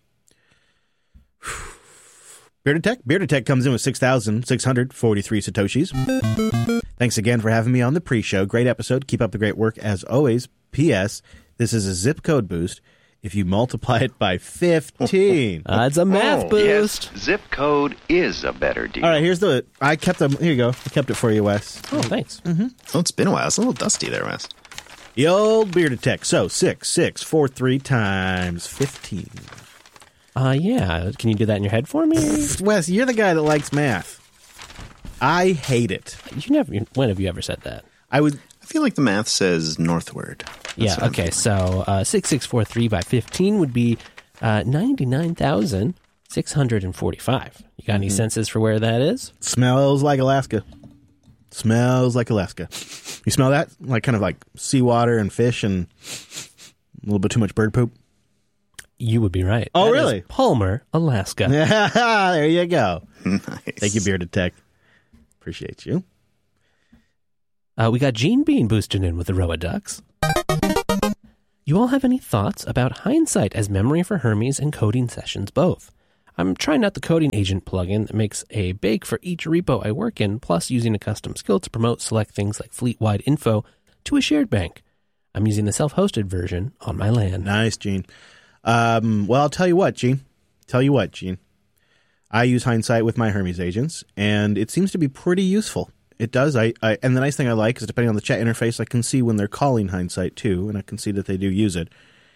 Bearded Tech. Bearded Tech comes in with six thousand six hundred forty-three Satoshis. Thanks again for having me on the pre-show. Great episode. Keep up the great work as always. P S. This is a zip code boost. If you multiply it by fifteen.
Uh, it's a math
Oh,
boost.
Yes, zip code is a better deal.
All right, here's the... I kept them... Here you go. I kept it for you, Wes.
Oh, thanks.
Oh, it's been a while. It's a little dusty there, Wes.
The old Bearded Tech. So, six six four three times fifteen.
Uh, yeah. Can you do that in your head for me?
Wes, you're the guy that likes math. I hate it.
You never. When have you ever said that?
I would...
I feel like the math says northward. That's
Yeah.
what I'm
Okay.
feeling.
So uh, six six four three by fifteen would be uh, ninety nine thousand six hundred forty-five. You got any mm-hmm. senses for where that is?
Smells like Alaska. Smells like Alaska. You smell that? Like kind of like seawater and fish and a little bit too much bird poop?
You would be right.
Oh,
that
really?
Is Palmer, Alaska.
There you go.
Nice.
Thank you, Bearded Tech. Appreciate you.
Uh, we got Gene Bean boosting in with the Roa Ducks. You all have any thoughts about Hindsight as memory for Hermes and coding sessions both? I'm trying out the Coding Agent plugin that makes a bake for each repo I work in, plus using a custom skill to promote select things like fleet-wide info to a shared bank. I'm using the self-hosted version on my LAN.
Nice, Gene. Um, well, I'll tell you what, Gene. Tell you what, Gene. I use Hindsight with my Hermes agents, and it seems to be pretty useful. It does. I, I and the nice thing I like is depending on the chat interface, I can see when they're calling Hindsight too, and I can see that they do use it.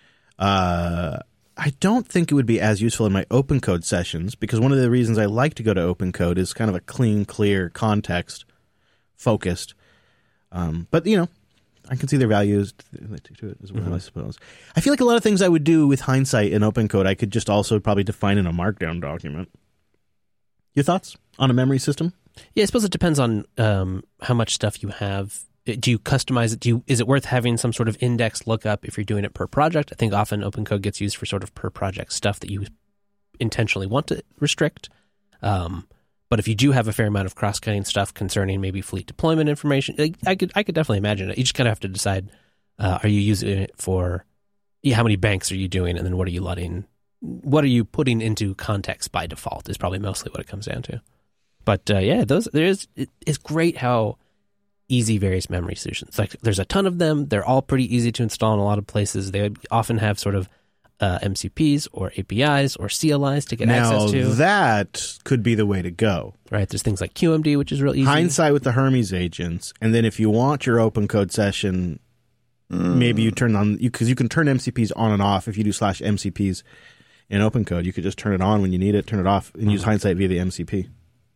Uh, I don't think it would be as useful in my open code sessions because one of the reasons I like to go to open code is kind of a clean, clear, context focused. Um, but you know, I can see their values to it as well. Mm-hmm. I suppose. I feel like a lot of things I would do with Hindsight in open code, I could just also probably define in a Markdown document. Your thoughts on a memory system?
Yeah, I suppose it depends on um, how much stuff you have. Do you customize it? Do you, is it worth having some sort of index lookup if you're doing it per project? I think often OpenCode gets used for sort of per project stuff that you intentionally want to restrict. Um, but if you do have a fair amount of cross-cutting stuff concerning maybe fleet deployment information, I, I could I could definitely imagine it. You just kind of have to decide: uh, are you using it for? Yeah, how many banks are you doing, and then what are you letting? What are you putting into context by default? Is probably mostly what it comes down to. But uh, yeah, those there is. It, it's great how easy various memory solutions. Like there's a ton of them. They're all pretty easy to install in a lot of places. They often have sort of uh, M C Ps or A P Is or C L Is to get
now,
access to.
That could be the way to go.
Right. There's things like Q M D, which is real easy.
Hindsight with the Hermes agents, and then if you want your open code session, mm. maybe you turn on because you, you can turn M C Ps on and off if you do slash M C Ps in open code. You could just turn it on when you need it, turn it off, and mm. use Hindsight via the M C P.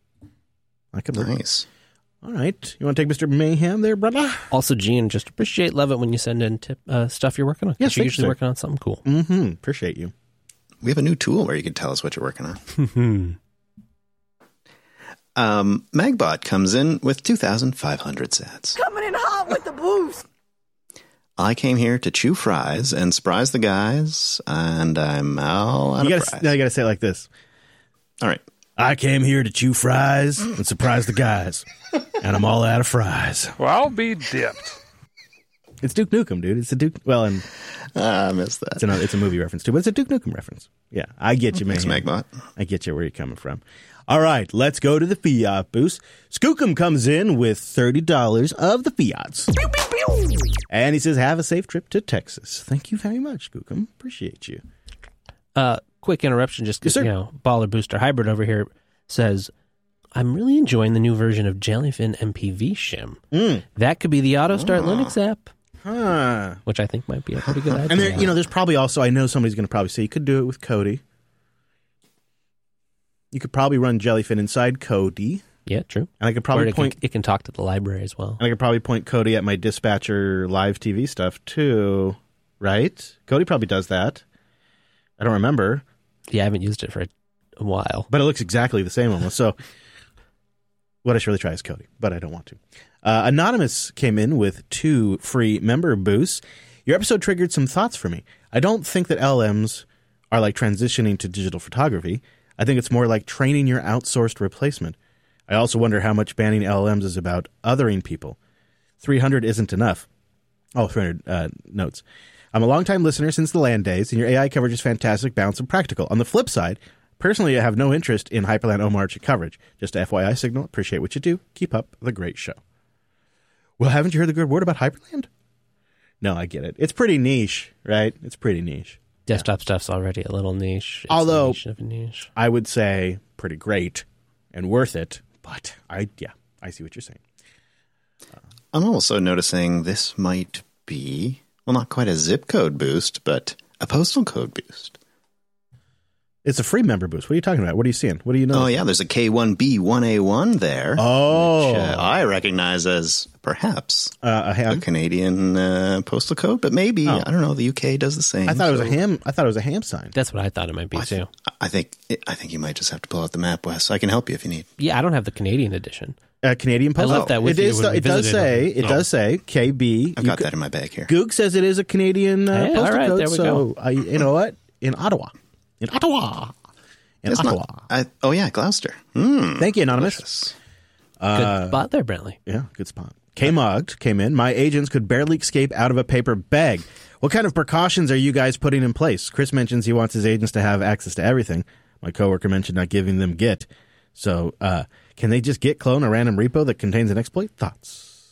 I could
nice.
All right. You want to take Mister Mayhem there, brother?
Also, Gene, just appreciate, love it when you send in tip, uh, stuff you're working on.
Yes,
you're usually
you,
working on something cool.
Mm-hmm. Appreciate you.
We have a new tool where you can tell us what you're working on. um, Magbot comes in with two thousand five hundred sats.
Coming in hot with the boost.
I came here to chew fries and surprise the guys, and I'm all out
you
of
gotta,
fries.
Now you got to say it like this.
All right.
I came here to chew fries and surprise the guys, and I'm all out of fries.
Well, I'll be dipped.
It's Duke Nukem, dude. It's a Duke. Well, and
uh, I missed that.
It's, another, it's a movie reference too, but it's a Duke Nukem reference. Yeah, I get you, man.
Thanks, Magbot.
I get you where you're coming from. All right, let's go to the Fiat boost. Skookum comes in with thirty dollars of the Fiats. Pew, pew, pew. And he says, have a safe trip to Texas. Thank you very much, Skookum. Appreciate you.
Uh, quick interruption, just because,
yes,
you know, Baller Booster Hybrid over here says, I'm really enjoying the new version of Jellyfin M P V shim. Mm. That could be the Auto Start oh. Linux app.
Huh.
Which I think might be a pretty good idea.
And there, you know, there's probably also, I know somebody's going to probably say, you could do it with Kodi. You could probably run Jellyfin inside Kodi.
Yeah, true.
And I could probably
or it
point...
Can, it can talk to the library as well.
And I could probably point Kodi at my Dispatcher live T V stuff, too. Right? Kodi probably does that. I don't remember.
Yeah, I haven't used it for a, a while.
But it looks exactly the same almost. So what I should really try is Kodi, but I don't want to. Uh, Anonymous came in with two free member boosts. Your episode triggered some thoughts for me. I don't think that L Ms are like transitioning to digital photography. I think it's more like training your outsourced replacement. I also wonder how much banning L Ms is about othering people. three hundred isn't enough. Oh, three hundred uh, notes. I'm a longtime listener since the LAN days, and your A I coverage is fantastic, balanced, and practical. On the flip side, personally, I have no interest in Hyperland Omarch coverage. Just a F Y I signal. Appreciate what you do. Keep up the great show. Well, haven't you heard the good word about Hyperland? No, I get it. It's pretty niche, right? It's pretty niche.
Desktop yeah. stuff's already a little niche. It's
Although,
niche of a niche.
I would say pretty great and worth it. But I, yeah, I see what you're saying.
Uh, I'm also noticing this might be, well, not quite a zip code boost, but a postal code boost.
It's a free member boost. What are you talking about? What are you seeing? What do you know?
Oh, yeah, there's a K one B one A one there.
Oh.
Which uh, I recognize as perhaps
uh, a, ham?
a Canadian uh, postal code, but maybe,
oh.
I don't know, the U K does the same.
I thought
so.
it was a ham. I thought it was a ham sign.
That's what I thought it might be,
I th-
too.
I think I think you might just have to pull out the map, Wes. I can help you if you need.
Yeah, I don't have the Canadian edition.
Uh, Canadian postal.
I left that with
it
you
is,
when we
It does
visited
say.
them.
It does say K B.
I've
You
got
could,
that in my bag here.
Goog says it is a Canadian uh,
Hey,
postal
all right,
code.
there we
so
go.
I, you know what? In Ottawa. In Ottawa. In
It's
Ottawa.
not, I, oh, yeah, Gloucester. Mm,
Thank you, Anonymous.
delicious.
Good spot there, Brantley.
Yeah, good spot. K-Mugged came in. My agents could barely escape out of a paper bag. What kind of precautions are you guys putting in place? Chris mentions he wants his agents to have access to everything. My coworker mentioned not giving them Git. So uh, can they just Git clone a random repo that contains an exploit? Thoughts?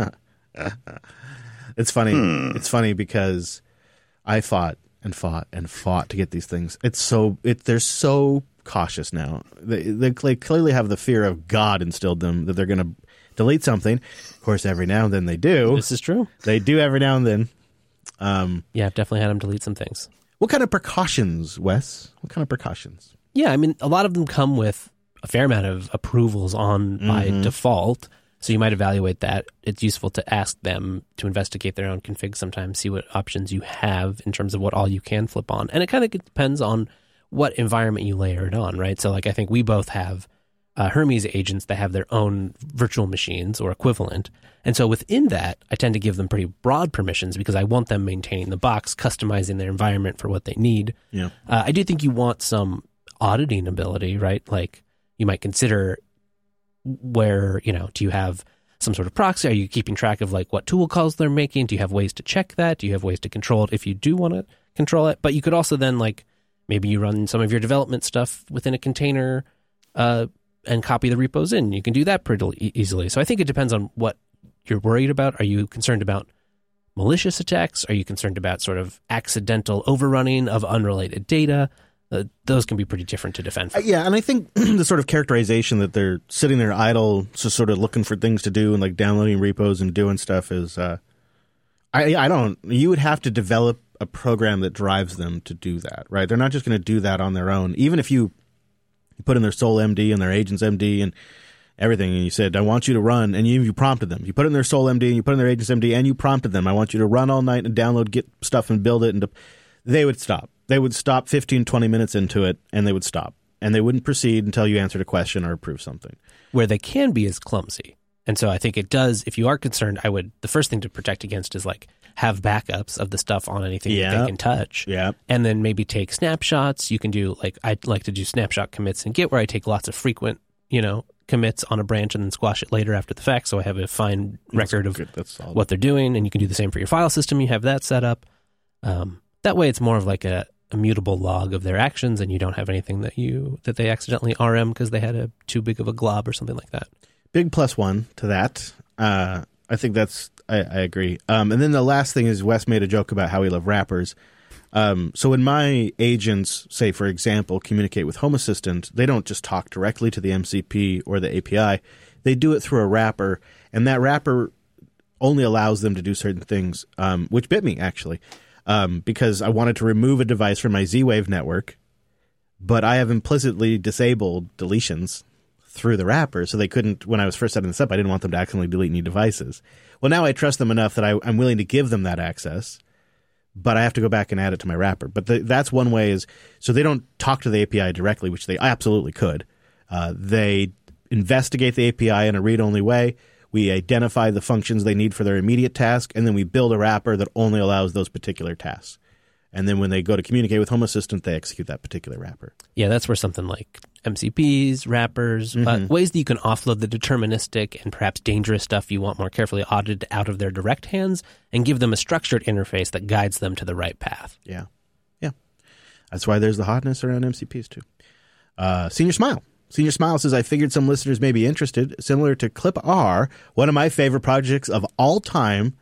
It's funny. Hmm. It's funny because I fought and fought and fought to get these things. It's so it they're so cautious now. They they, they clearly have the fear of God instilled in them that they're going to delete something. Of course, every now and then they do.
This is true.
They do every now and then. Um,
yeah, I've definitely had them delete some things.
What kind of precautions, Wes? What kind of precautions?
Yeah, I mean, a lot of them come with a fair amount of approvals on by
Mm-hmm.
default. So you might evaluate that. It's useful to ask them to investigate their own config sometimes, see what options you have in terms of what all you can flip on. And it kind of depends on what environment you layer it on, right? So like I think we both have uh, Hermes agents that have their own virtual machines or equivalent. And so within that, I tend to give them pretty broad permissions because I want them maintaining the box, customizing their environment for what they need.
Yeah.
Uh, I do think you want some auditing ability, right? Like you might consider where, you know, do you have some sort of proxy? Are you keeping track of like what tool calls they're making? Do you have ways to check that? Do you have ways to control it if you do want to control it? But you could also then like maybe you run some of your development stuff within a container uh, and copy the repos in. You can do that pretty e- easily. So I think it depends on what you're worried about. Are you concerned about malicious attacks? Are you concerned about sort of accidental overrunning of unrelated data? Uh, those can be pretty different to defend from.
Uh, yeah, and I think the sort of characterization that they're sitting there idle, just sort of looking for things to do and like downloading repos and doing stuff is, uh, I I don't. You would have to develop a program that drives them to do that, right? They're not just going to do that on their own. Even if you put in their sole M D and their agent's M D and everything, and you said, I want you to run, and you, you prompted them. You put in their sole M D and you put in their agent's M D, and you prompted them. I want you to run all night and download, get stuff and build it, and to, they would stop. They would stop fifteen, twenty minutes into it, and they would stop. And they wouldn't proceed until you answered a question or approved something.
Where they can be is clumsy. And so I think it does, if you are concerned, I would, the first thing to protect against is like have backups of the stuff on anything
Yeah.
that they can touch.
Yeah.
And then maybe take snapshots. You can do like, I like to do snapshot commits in Git where I take lots of frequent, you know, commits on a branch and then squash it later after the fact. So I have a fine record of
That's solid.
what they're doing. And you can do the same for your file system. You have that set up. Um, that way it's more of like a, immutable log of their actions, and you don't have anything that you that they accidentally R M because they had a too big of a glob or something like that.
Big plus one to that. Uh, I think that's, I, I agree. Um, and then the last thing is Wes made a joke about how we love wrappers. Um, so when my agents, say, for example, communicate with Home Assistant, they don't just talk directly to the M C P or the A P I. They do it through a wrapper, and that wrapper only allows them to do certain things, um, which bit me, actually. Um, because I wanted to remove a device from my Z-Wave network, but I have implicitly disabled deletions through the wrapper, so they couldn't, when I was first setting this up, I didn't want them to accidentally delete any devices. Well, now I trust them enough that I, I'm willing to give them that access, but I have to go back and add it to my wrapper. But the, that's one way is, so they don't talk to the A P I directly, which they absolutely could. Uh, they investigate the A P I in a read-only way. We identify the functions they need for their immediate task, and then we build a wrapper that only allows those particular tasks. And then when they go to communicate with Home Assistant, they execute that particular wrapper.
Yeah, that's where something like M C Ps, wrappers, mm-hmm. uh, ways that you can offload the deterministic and perhaps dangerous stuff you want more carefully audited out of their direct hands and give them a structured interface that guides them to the right path.
Yeah. Yeah. That's why there's the hotness around M C Ps, too. Uh, Senior Smile. Senior Smile says, I figured some listeners may be interested. Similar to Clip R, one of my favorite projects of all time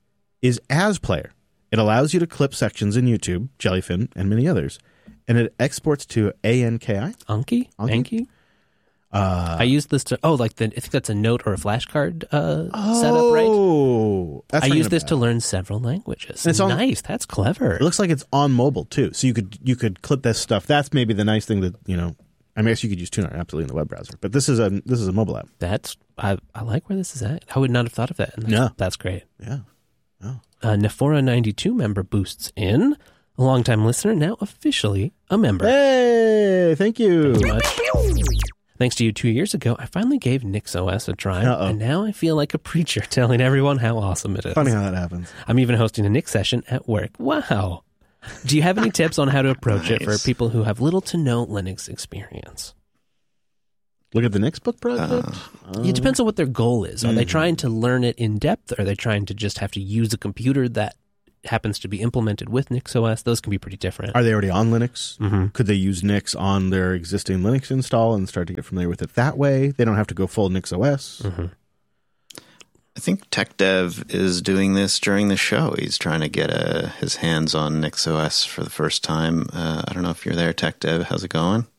is AsPlayer. It allows you to clip sections in YouTube, Jellyfin, and many others. And it exports to A N K I.
Anki?
Anki?
Anki?
Uh,
I used this to, oh, like the, I think that's a note or a flashcard uh, oh, setup, right?
Oh,
I used this to learn several languages.
It's on,
nice. That's clever.
It looks like it's on mobile too, so you could you could clip this stuff. That's maybe the nice thing that you know. I mean, I guess you could use TuneIn absolutely in the web browser, but this is a this is a mobile app.
That's I I like where this is at. I would not have thought of that. That's,
yeah,
that's great.
Yeah. Oh.
Uh, Nephora ninety-two member boosts in. A longtime listener, now officially a member.
Hey, thank you.
Thank you much. Thanks to you two years ago, I finally gave NixOS a try, Uh-oh. and now I feel like a preacher telling everyone how awesome it is.
Funny how that happens.
I'm even hosting a Nix session at work. Wow. Do you have any tips on how to approach nice. it for people who have little to no Linux experience?
Look at the Nix book project?
Uh, it depends on what their goal is. Are mm. they trying to learn it in depth, or are they trying to just have to use a computer that happens to be implemented with NixOS? Those can be pretty different.
Are they already on Linux?
Mm-hmm.
Could they use Nix on their existing Linux install and start to get familiar with it that way? They don't have to go full NixOS.
Mm-hmm.
I think TechDev is doing this during the show. He's trying to get a, his hands on NixOS for the first time. Uh, I don't know if you're there, TechDev. How's it going?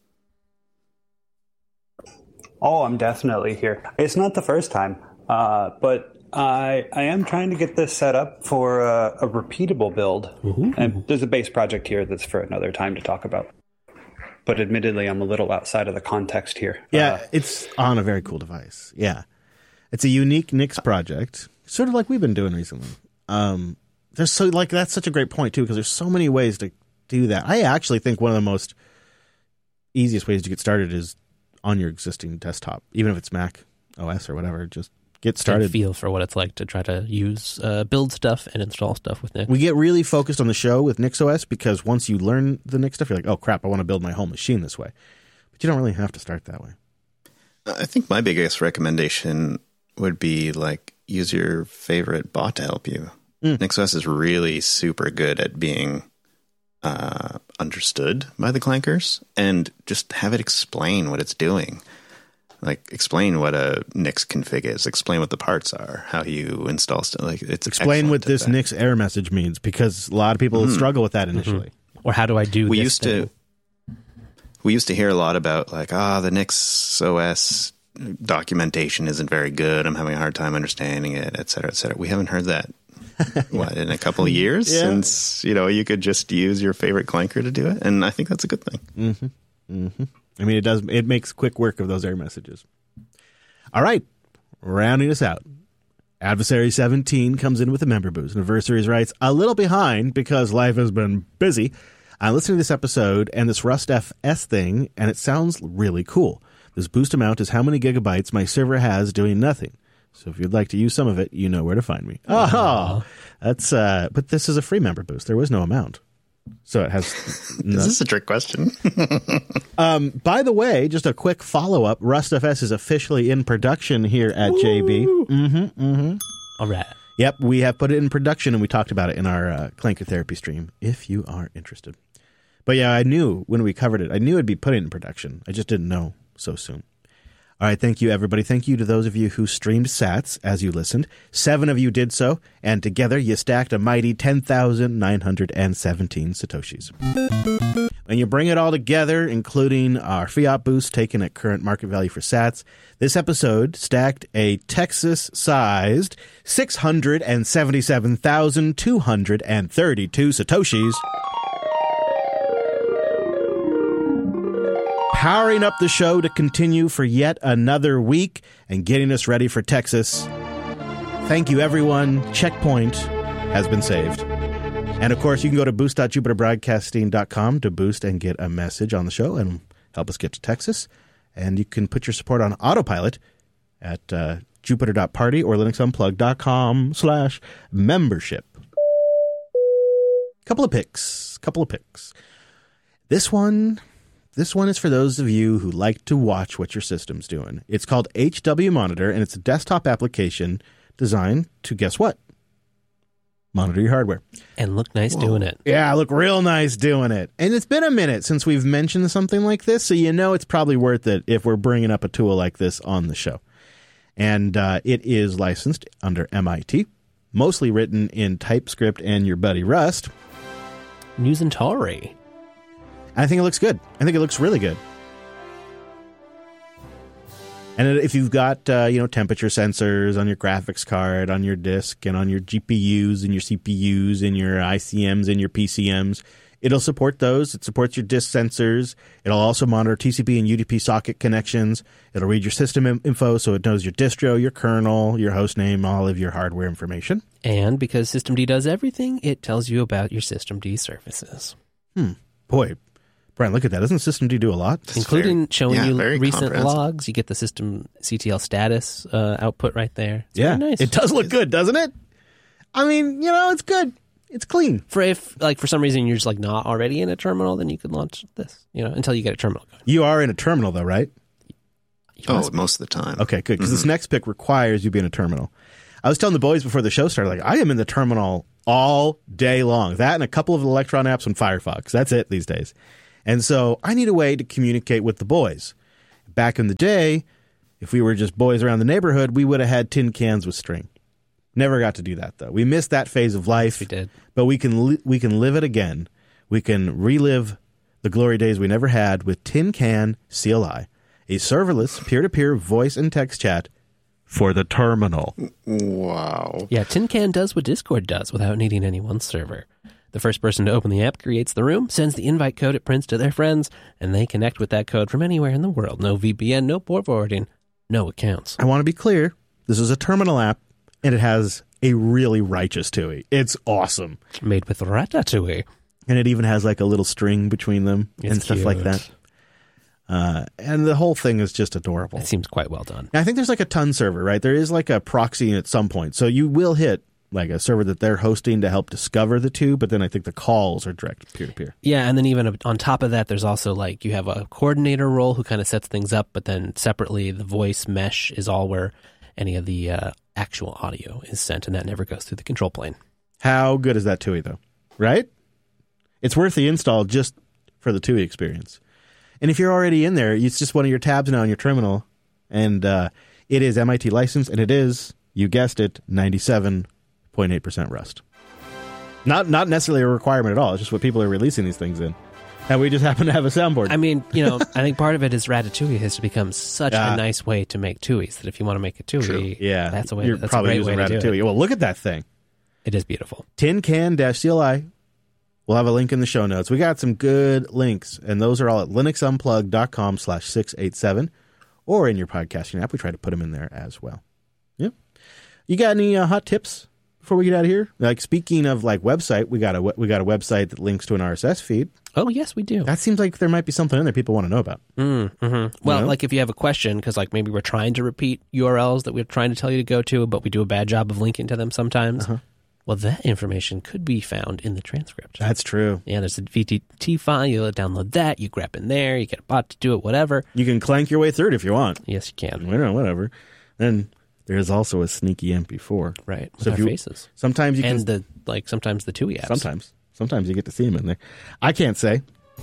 Oh, I'm definitely here. It's not the first time, uh, but I I am trying to get this set up for a, a repeatable build.
Ooh.
And there's a base project here that's for another time to talk about. But admittedly, I'm a little outside of the context here.
Yeah,
uh,
it's on a very cool device. Yeah. It's a unique Nix project, sort of like we've been doing recently. Um, there's so like that's such a great point, too, because there's so many ways to do that. I actually think one of the most easiest ways to get started is on your existing desktop, even if it's Mac O S or whatever, just get started.
And feel for what it's like to try to use, uh, build stuff and install stuff with Nix.
We get really focused on the show with NixOS because once you learn the Nix stuff, you're like, oh crap, I want to build my whole machine this way. But you don't really have to start that way.
I think my biggest recommendation would be like use your favorite bot to help you. Mm. NixOS is really super good at being uh, understood by the clankers, and just have it explain what it's doing. Like, explain what a Nix config is. Explain what the parts are. How you install stuff. Like, it's
explain what this
that.
Nix error message means, because a lot of people mm-hmm. struggle with that initially.
Mm-hmm. Or how do I do
we
this
used
thing?
to We used to hear a lot about like, ah, oh, the NixOS documentation isn't very good. I'm having a hard time understanding it, et cetera, et cetera. We haven't heard that. What, in a couple of years yeah. since, you know, you could just use your favorite clanker to do it. And I think that's a good thing.
Mm-hmm. Mm-hmm. I mean, it does, it makes quick work of those error messages. All right. Rounding us out. Adversary seventeen comes in with a member boost. And Adversaries writes, a little behind because life has been busy. I'm listening to this episode and this Rust F S thing, and it sounds really cool. This boost amount is how many gigabytes my server has doing nothing. So if you'd like to use some of it, you know where to find me. Oh, that's, uh, but this is a free member boost. There was no amount. So it has.
No. Is this a trick question?
um, by the way, just a quick follow up. Rust F S is officially in production here at Ooh. J B. Mm-hmm, mm-hmm.
All right.
Yep, we have put it in production, and we talked about it in our uh, Clanker Therapy stream, if you are interested. But yeah, I knew when we covered it, I knew it'd be put in production. I just didn't know so soon. All right, thank you, everybody. Thank you to those of you who streamed sats as you listened. Seven of you did so, and together you stacked a mighty ten thousand nine hundred seventeen Satoshis. When you bring it all together, including our fiat boost taken at current market value for sats, this episode stacked a Texas-sized six hundred seventy-seven thousand two hundred thirty-two Satoshis. Powering up the show to continue for yet another week and getting us ready for Texas. Thank you, everyone. Checkpoint has been saved. And, of course, you can go to boost dot jupiter broadcasting dot com to boost and get a message on the show and help us get to Texas. And you can put your support on autopilot at uh, jupiter dot party or linux unplugged dot com slash membership. Couple of picks. Couple of picks. This one... This one is for those of you who like to watch what your system's doing. It's called H W Monitor, and it's a desktop application designed to, guess what? Monitor your hardware.
And look nice Whoa. doing it.
Yeah, look real nice doing it. And it's been a minute since we've mentioned something like this, so you know it's probably worth it if we're bringing up a tool like this on the show. And uh, it is licensed under M I T, mostly written in TypeScript and your buddy Rust.
I'm using Tauri.
I think it looks good. I think it looks really good. And if you've got uh, you know temperature sensors on your graphics card, on your disk, and on your G P Us and your C P Us and your I C Ms and your P C Ms, it'll support those. It supports your disk sensors. It'll also monitor T C P and U D P socket connections. It'll read your system info, so it knows your distro, your kernel, your host name, all of your hardware information.
And because systemd does everything, it tells you about your systemd services.
Hmm. Boy, Brian, look at that. Doesn't systemd do a lot?
That's Including
very,
showing
yeah,
you recent logs. You get the system C T L status uh, output right there. It's
yeah,
nice.
It does look good, doesn't it? I mean, you know, it's good. It's clean.
For if, like, for some reason you're just like not already in a terminal, then you could launch this. You know, until you get a terminal going.
You are in a terminal, though, right?
Oh, most of the time.
Okay, good. Because
mm-hmm.
this next pick requires you be in a terminal. I was telling the boys before the show started, like, I am in the terminal all day long. That and a couple of Electron apps on Firefox. That's it these days. And so I need a way to communicate with the boys. Back in the day, if we were just boys around the neighborhood, we would have had tin cans with string. Never got to do that, though. We missed that phase of life.
We did.
But we can li- we can live it again. We can relive the glory days we never had with Tin Can C L I, a serverless peer-to-peer voice and text chat for the terminal.
Wow.
Yeah, Tin Can does what Discord does without needing any one server. The first person to open the app creates the room, sends the invite code it prints to their friends, and they connect with that code from anywhere in the world. No V P N, no port forwarding, no accounts.
I want to be clear. This is a terminal app, and it has a really righteous T U I. It's awesome.
Made with Ratatouille.
And it even has like a little string between them
It's
and stuff
cute.
like that. Uh, and the whole thing is just adorable.
It seems quite well done.
I think there's like a ton server, right? There is like a proxy at some point. So you will hit like a server that they're hosting to help discover the two, but then I think the calls are direct peer-to-peer.
Yeah, and then even on top of that, there's also like you have a coordinator role who kind of sets things up, but then separately the voice mesh is all where any of the uh, actual audio is sent, and that never goes through the control plane.
How good is that T U I, though? Right? It's worth the install just for the T U I experience. And if you're already in there, it's just one of your tabs now on your terminal, and uh, it is M I T licensed, and it is, you guessed it, ninety-seven point eight percent Rust. Not not necessarily a requirement at all. It's just what people are releasing these things in. And we just happen to have a soundboard.
I mean, you know, I think part of it is Ratatouille has become such
uh,
a nice way to make T U Is that if you want to make a T U I,
true. Yeah,
that's a way.
You're
that's
probably
a great
using
way to
Ratatouille.
do it.
Well, look at that thing.
It is beautiful.
Tin Can-C L I. We'll have a link in the show notes. We got some good links, and those are all at linuxunplug.com slash 687, or in your podcasting app. We try to put them in there as well. Yeah. You got any uh, hot tips before we get out of here? Like, speaking of like website, we got a we got a website that links to an R S S feed.
Oh, yes, we do.
That seems like there might be something in there people want to know about.
Mm, mm-hmm. Well,
You know?
like if you have a question, because like maybe we're trying to repeat U R Ls that we're trying to tell you to go to, but we do a bad job of linking to them sometimes.
Uh-huh.
Well, that information could be found in the transcript.
That's true.
Yeah, there's a V T T file. You download that. You grab in there. You get a bot to do it, whatever.
You can clank your way through it if you want.
Yes, you can.
Well, whatever. Then there's also a sneaky M P four.
Right, with
So
our
if you,
faces.
Sometimes you
and
can...
the like sometimes the T U I apps.
Sometimes. Sometimes you get to see them in there. I can't say.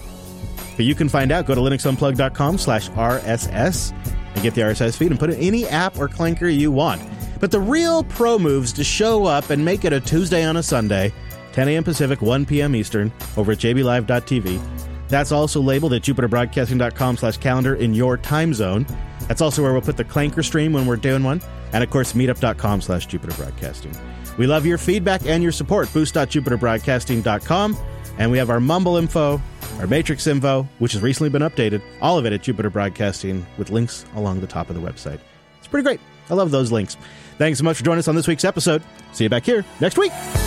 But you can find out. Go to linuxunplug.com slash RSS and get the R S S feed and put in any app or clanker you want. But the real pro moves to show up and make it a Tuesday on a Sunday, ten a.m. Pacific, one p.m. Eastern, over at j b live dot t v. That's also labeled at jupiterbroadcasting.com slash calendar in your time zone. That's also where we'll put the clanker stream when we're doing one. And, of course, meetup.com slash jupiterbroadcasting. We love your feedback and your support. boost dot jupiterbroadcasting dot com. And we have our Mumble info, our Matrix info, which has recently been updated. All of it at Jupiter Broadcasting with links along the top of the website. It's pretty great. I love those links. Thanks so much for joining us on this week's episode. See you back here next week.